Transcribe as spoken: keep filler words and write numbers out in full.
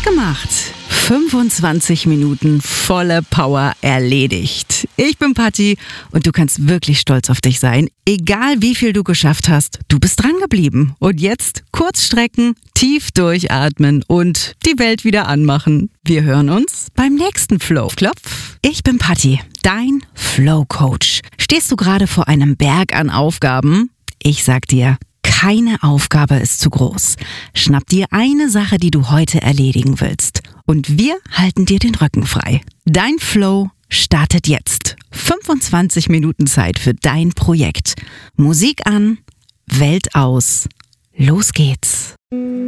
gemacht. fünfundzwanzig Minuten volle Power erledigt. Ich bin Patti und du kannst wirklich stolz auf dich sein. Egal wie viel du geschafft hast, du bist dran geblieben. Und jetzt kurz strecken, tief durchatmen und die Welt wieder anmachen. Wir hören uns beim nächsten Flow. Klopf. Ich bin Patti, dein Flow Coach. Stehst du gerade vor einem Berg an Aufgaben? Ich sag dir, keine Aufgabe ist zu groß. Schnapp dir eine Sache, die du heute erledigen willst. Und wir halten dir den Rücken frei. Dein Flow startet jetzt. fünfundzwanzig Minuten Zeit für dein Projekt. Musik an, Welt aus. Los geht's.